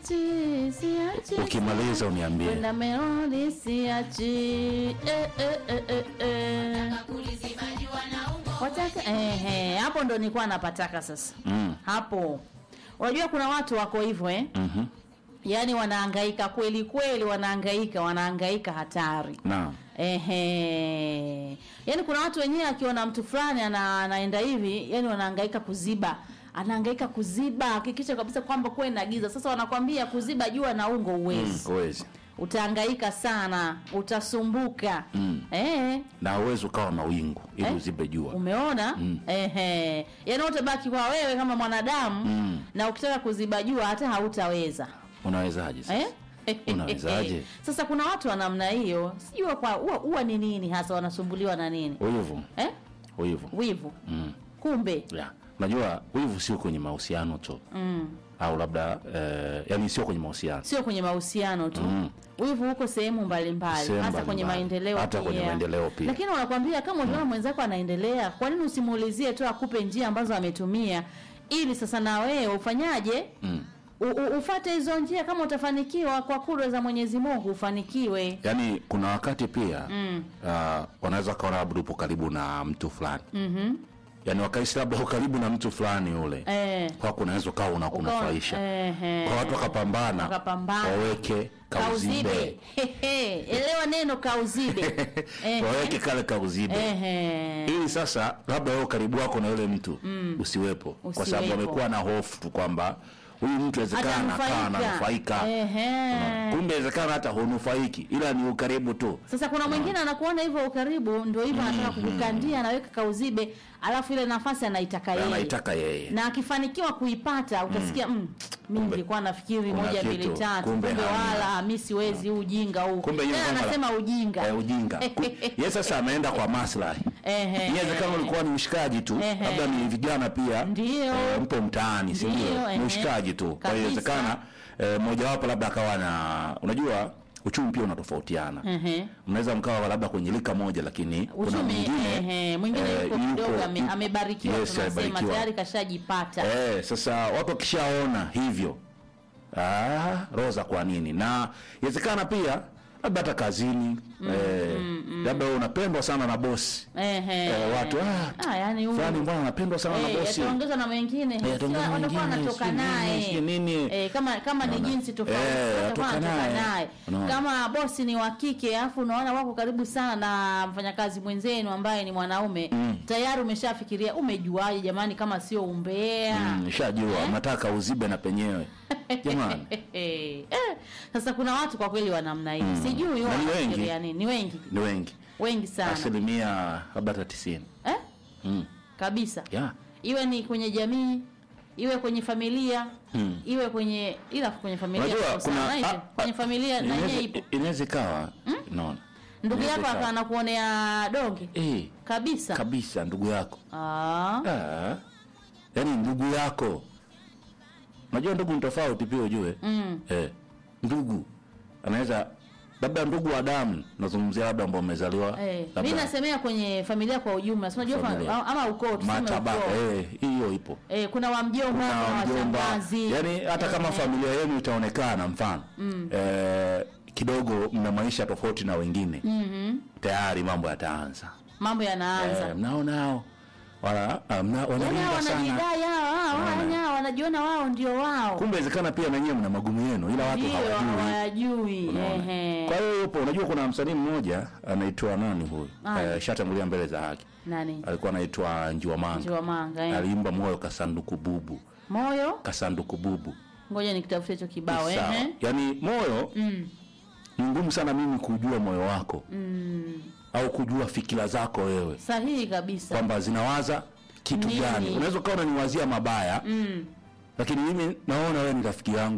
siachi. Ukimaliza uniambie. Kwenda melodi siachi. Wataka hapo ndo nilikuwa napataka sasa. Hapo. Unajua kuna watu wako hivyo Yaani wanahangaika kweli kweli, wanahangaika hatari. Naam. Yaani kuna watu wenyewe akiona mtu fulani anaenda hivi, yani wanahangaika kuziba. Anahangaika kuziba, hakikisha kabisa kwamba kwa ina giza. Sasa wanakwambia kuziba jua na ungo uwezi. Uwezi. Utahangaika sana, utasumbuka. Na uwezo ukawa na wingu ili uzibe jua. Umeona? Yaani utabaki kwa wewe kama mwanadamu na ukitaka kuziba jua hata hautaweza. Unawezaje sasa? Unawezaje? Sasa kuna watu wa namna hiyo, sijui kwa huwa ni nini hasa wanasumbuliwa na nini? Wivu. Wivu. Kumbe. Yeah. Najua wivu sio kwenye mahusiano tu. Au labda yani sio kwenye mahusiano. Sio kwenye mahusiano tu. Wivu huko sehemu mbalimbali, hasa kwenye maendeleo hata kwenye maendeleo pia. Lakini wanakuambia kama unaona mwenzako anaendelea, kwa nini usimuulizie tu akupe njia ambazo ametumia ili sasa na wewe ufanyaje? Ufuate hizo njia, kama utafanikiwa kwa kudra za Mwenyezi Mungu ufanikiwe. Yaani kuna wakati pia wanaweza kaona labda upo karibu na mtu fulani. Yaani wakaisi labda uko karibu na mtu fulani yule. Kwa kunaweza kawa unakunufaisha. Kwa watu wakapambana. Waweke kauzibe. Elewa neno kauzibe. Waweke kale kauzibe. Ili sasa labda wewe karibu wako na yule mtu usiwepo. Kwa sababu amekuwa na hofu tu kwamba huyu mtu inawezekana ananufaika. Kumbe inawezekana hata hunufaiki, ila ni ukaribu tu. Sasa kuna mwingine anakuona hivyo ukaribu ndio hivyo anataka kukukandia, anaweka kauzibe, alafu ile nafasi anaitaka yeye. Na akifanikiwa kuipata utasikia mimi nilikuwa nafikiri 1 2 3 kumbe wala mimi siwezi ujinga huu. Tena anasema ujinga. Ujinga. Yeye sasa ameenda kwa maslahi. Inawezekana ulikuwa ni mshikaji tu, labda ni vijana pia. Mpo mtaani, si ndio? Mshikaji tu. Kwa hiyo inawezekana mmoja wapo labda akawa na, unajua uchumi pia unatofautiana. Mnaweza mkawa labda kwenye lika moja, lakini kuna mwingine yuko kidogo amebarikiwa, tunasema tayari kashajipata. Sasa watu wakishaona hivyo, roza kwa nini? Na inawezekana pia labda hata kazini labda wewe unapendwa sana na bosi. Watu yani huyu fulani mbona anapendwa sana na bosi. Yataongeza na wengine. Wanakuwa wanatoka naye. Kama ni jinsi tofauti watakuwa naye. Kama bosi ni wa kike afu unaona wako karibu sana na mfanyakazi mwenzenu ambaye ni mwanaume, tayari umeshafikiria, umejuaje jamani kama sio umbea? Nishajua nataka uzibe na penyewe. Jamani. Sasa kuna watu kwa kweli wa namna hii. Sijui wanafikiria nini. Ni wengi sana. Asilimia labda 90. Kabisa. Yeah. Iwe ni kwenye jamii, iwe kwenye familia, iwe kwenye kwenye familia kwenye familia na yeye ipo. Inaweza kawa unaona. Ndugu yako anakuonea donge? Kabisa ndugu yako. Yaani ndugu yako. Unajua ndugu ni tofauti pia ujue. Ndugu anaweza labda ndugu wa damu, nazungumzia labda ambao wamezaliwa. Mimi nasemea kwenye familia kwa ujumla. Unajua ama ukoo tuseme hiyo ipo. Kuna wa mjomba na wa shangazi. Yaani hata kama familia yenu itaonekana mfano kidogo mna maisha tofauti na wengine. Tayari mambo yataanza. Mambo yanaanza. Mnaona hao wanalinda sana. Wanajiona wao ndio wao. Kumbe inawezekana pia na nyinyi mna magumu yenu ila watu hawajui. Kwa hiyo yupo, unajua kuna msanii mmoja anaitwa nani huyu? Shatangulia mbele za haki. Nani? Alikuwa anaitwa Njiwa Manga. Aliimba Moyo Kasanduku Bubu. Moyo Kasanduku Bubu. Ngoja nikitafutie hicho kibao Yaani moyo ni ngumu sana mimi kujua moyo wako. Au kujua fikira zako wewe. Sahihi kabisa. Kwamba zinawaza kitu gani. Unaweza kaona niwazia mabaya. Lakini mimi naona wewe ni rafiki yangu.